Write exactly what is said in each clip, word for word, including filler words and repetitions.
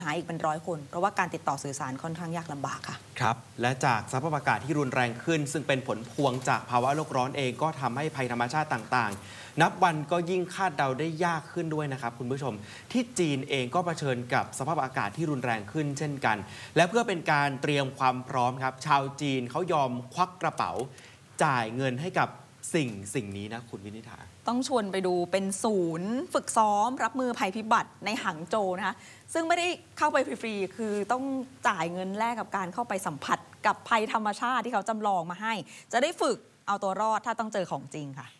หายอีกเป็นร้อยคนเพราะว่าการติดต่อสื่อสารค่อนข้างยากลำบากค่ะครับและจากสภาพอากาศที่รุนแรงขึ้นซึ่งเป็นผลพวงจากภาวะโลกร้อนเองก็ทำให้ภัยธรรมชาติต่างๆนับวันก็ยิ่งคาดเดาได้ยากขึ้นด้วยนะครับคุณผู้ชมที่จีนเองก็เผชิญกับสภาพอากาศที่รุนแรงขึ้นเช่นกันและเพื่อเป็นการเตรียมความพร้อมครับชาวจีนเขายอมควักกระเป๋าจ่ายเงินให้กับสิ่งสิ่งนี้นะคุณวินิธาต้องชวนไปดูเป็นศูนย์ฝึกซ้อมรับมือภัยพิบัติในหังโจวนะคะซึ่งไม่ได้เข้าไปฟรีๆคือต้องจ่ายเงินแลกกับการเข้าไปสัมผัสกับภัยธรรมชาติที่เขาจำลองมาให้จะได้ฝึกเอาตัวรอดถ้าต้องเจอของจริงค่ะ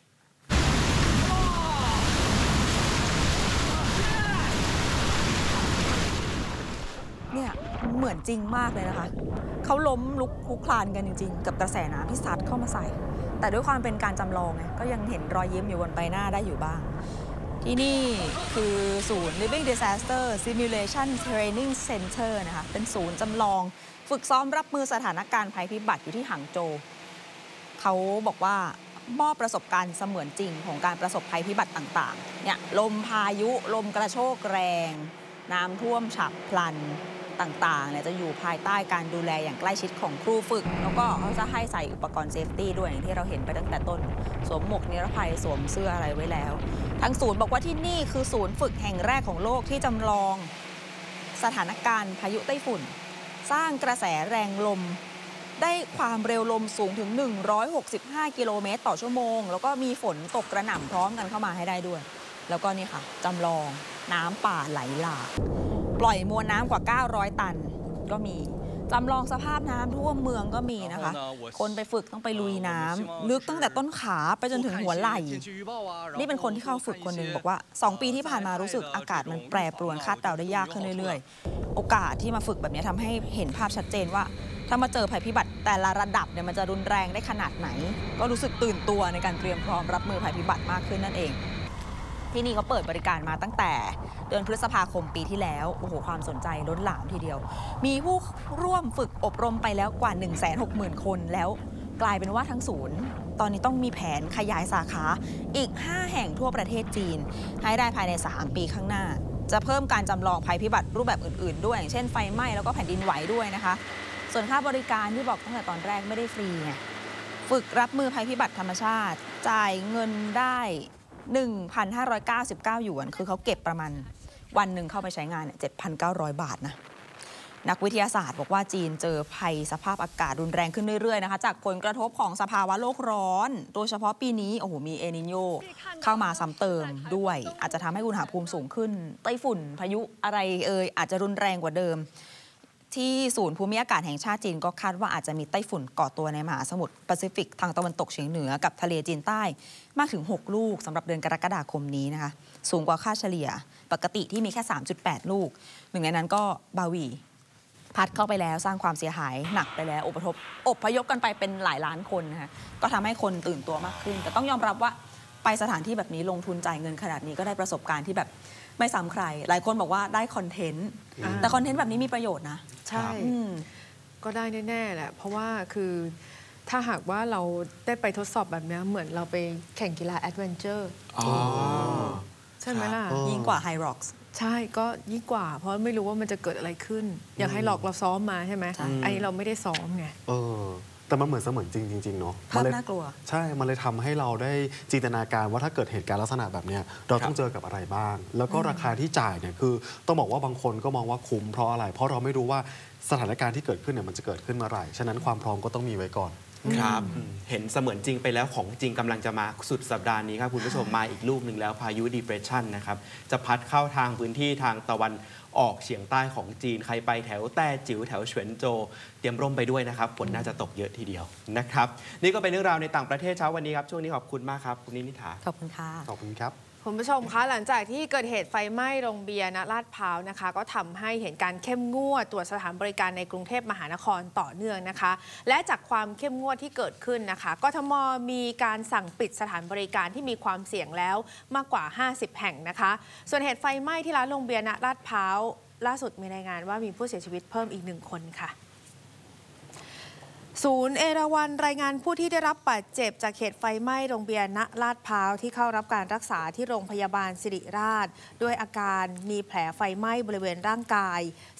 เนี่ยเหมือนจริงมากเลยนะคะเขาล้มลุกคลุกคลานกันจริงๆกับกระแสน้ำที่ซัดเข้ามาใส่แต่ด้วยความเป็นการจำลองไงก็ยังเห็นรอยยิ้มอยู่บนใบหน้าได้อยู่บ้างที่นี่คือศูนย์ Living Disaster Simulation Training Center นะคะเป็นศูนย์จำลองฝึกซ้อมรับมือสถานการณ์ภัยพิบัติอยู่ที่หังโจวเขาบอกว่ามอบประสบการณ์เสมือนจริงของการประสบภัยพิบัติต่างๆเนี่ยลมพายุลมกระโชกแรงน้ำท่วมฉับพลันต่างๆเนี่ยจะอยู่ภายใต้การดูแลอย่างใกล้ชิดของครูฝึกแล้วก็เขาจะให้ใส่อุปกรณ์เซฟตี้ด้วยอย่างที่เราเห็นไปตั้งแต่ต้นสวมหมวกนิรภัยสวมเสื้ออะไรไว้แล้วทางศูนย์บอกว่าที่นี่คือศูนย์ฝึกแห่งแรกของโลกที่จำลองสถานการณ์พายุไต้ฝุ่นสร้างกระแสแรงลมได้ความเร็วลมสูงถึงหนึ่งร้อยหกสิบห้ากิโลเมตรต่อชั่วโมงแล้วก็มีฝนตกกระหน่ำพร้อมกันเข้ามาให้ได้ด้วยแล้วก็นี่ค่ะจำลองน้ำป่าไหลหลากปล่อยมวลน้ำกว่าเก้าร้อยตันก็มีจำลองสภาพน้ำท่วมเมืองก็มีนะคะคนไปฝึกต้องไปลุยน้ำลึกตั้งแต่ต้นขาไปจนถึงหัวไหล่นี่เป็นคนที่เข้าฝึกคนหนึ่งบอกว่าสองปีที่ผ่านมารู้สึกอากาศมันแปรปรวนคาดเดาได้ยากขึ้นเรื่อยๆโอกาสที่มาฝึกแบบนี้ทำให้เห็นภาพชัดเจนว่าถ้ามาเจอภัยพิบัติแต่ละระดับเนี่ยมันจะรุนแรงได้ขนาดไหนก็รู้สึกตื่นตัวในการเตรียมพร้อมรับมือภัยพิบัติมากขึ้นนั่นเองที่นี่เขาเปิดบริการมาตั้งแต่เดือนพฤษภาคมปีที่แล้วโอ้โหความสนใจล้นหลามทีเดียวมีผู้ร่วมฝึกอบรมไปแล้วกว่า หนึ่งแสนหกหมื่น คนแล้วกลายเป็นว่าทั้งศูนย์ตอนนี้ต้องมีแผนขยายสาขาอีกห้าแห่งทั่วประเทศจีนให้ได้ภายในสามปีข้างหน้าจะเพิ่มการจำลองภัยพิบัติรูปแบบอื่นๆด้วยอย่างเช่นไฟไหม้แล้วก็แผ่นดินไหวด้วยนะคะส่วนค่าบริการที่บอกตั้งแต่ตอนแรกไม่ได้ฟรีไงฝึกรับมือภัยพิบัติธรรมชาติจ่ายเงินได้ หนึ่งพันห้าร้อยเก้าสิบเก้า หยวนคือเขาเก็บประมาณวันหนึ่งเข้าไปใช้งานเนี่ย เจ็ดพันเก้าร้อย บาทนะนักวิทยาศาสตร์บอกว่าจีนเจอภัยสภาพอากาศรุนแรงขึ้นเรื่อยๆนะคะจากผลกระทบของสภาวะโลกร้อนโดยเฉพาะปีนี้โอ้โหมีเอลนิโญเข้ามาซ้ำเติมด้วยอาจจะทำให้อุณหภูมิสูงขึ้นไต้ฝุ่นพายุอะไรเอ่ยอาจจะรุนแรงกว่าเดิมที่ศูนย์ภูมิอากาศแห่งชาติจีนก็คาดว่าอาจจะมีไต้ฝุ่นก่อตัวในมหาสมุทรแปซิฟิกทางตะวันตกเฉียงเหนือกับทะเลจีนใต้มากถึงหกลูกสำหรับเดือนกรกฎาคมนี้นะคะสูงกว่าค่าเฉลี่ยปกติที่มีแค่ สามจุดแปด ลูกหนึ่งในนั้นก็บาหวีพัดเข้าไปแล้วสร้างความเสียหายหนักไปแล้วอพยพอพยพกันไปเป็นหลายล้านคนนะคะก็ทำให้คนตื่นตัวมากขึ้นแต่ต้องยอมรับว่าไปสถานที่แบบนี้ลงทุนจ่ายเงินขนาดนี้ก็ได้ประสบการณ์ที่แบบไม่ซ้ำใครหลายคนบอกว่าได้คอนเทนต์แต่คอนเทนต์แบบนี้มีประโยชน์นะใช่ก็ได้แน่ๆแหละเพราะว่าคือถ้าหากว่าเราได้ไปทดสอบแบบนี้เหมือนเราไปแข่งกีฬาแอดเวนเจอร์ใช่ไหมล่ะยิ่งกว่าไฮร็อกส์ใช่ก็ยิ่งกว่าเพราะไม่รู้ว่ามันจะเกิดอะไรขึ้นอย่างไฮร็อกเราซ้อมมาใช่ไหมอันนี้เราไม่ได้ซ้อมไงเออแต่มันเหมือนเสมือนจริงจริงเนาะภาพน่ากลัวใช่มันเลยทำให้เราได้จินตนาการว่าถ้าเกิดเหตุการณ์ลักษณะแบบนี้เราต้องเจอกับอะไรบ้างแล้วก็ราคาที่จ่ายเนี่ยคือต้องบอกว่าบางคนก็มองว่าคุ้มเพราะอะไรเพราะเราไม่รู้ว่าสถานการณ์ที่เกิดขึ้นเนี่ยมันจะเกิดขึ้นเมื่อไหร่ฉะนั้นความพร้อมก็ต้องมีไว้ก่อนครับเห็นเสมือนจริงไปแล้วของจริงกำลังจะมาสุดสัปดาห์นี้ครับคุณผู้ชมมาอีกลูกหนึ่งแล้วพายุ Depression นะครับจะพัดเข้าทางพื้นที่ทางตะวันออกเฉียงใต้ของจีนใครไปแถวแต้จิ๋วแถวเฉินโจวเตรียมร่มไปด้วยนะครับฝนน่าจะตกเยอะทีเดียวนะครับนี่ก็เป็นเรื่องราวในต่างประเทศเช้าวันนี้ครับช่วงนี้ขอบคุณมากครับคุณนินิธาขอบคุณค่ะขอบคุณครับคุณผู้ชมคะหลังจากที่เกิดเหตุไฟไหม้โรงเบียร์ณลาดพร้าวนะคะก็ทำให้เห็นการเข้มงวดตรวจสถานบริการในกรุงเทพมหานครต่อเนื่องนะคะและจากความเข้มงวดที่เกิดขึ้นนะคะกทม.มีการสั่งปิดสถานบริการที่มีความเสี่ยงแล้วมากกว่าห้าสิบแห่งนะคะส่วนเหตุไฟไหม้ที่ร้านโรงเบียร์ณลาดพร้าวล่าสุดมีรายงานว่ามีผู้เสียชีวิตเพิ่มอีกหนึ่งคนค่ะศูนย์เอราวัณรายงานผู้ที่ได้รับบาดเจ็บจากเหตุไฟไหม้โรงเบียร์ณลาดพร้าวที่เข้ารับการรักษาที่โรงพยาบาลสิริราชด้วยอาการมีแผลไฟไหม้บริเวณร่างกาย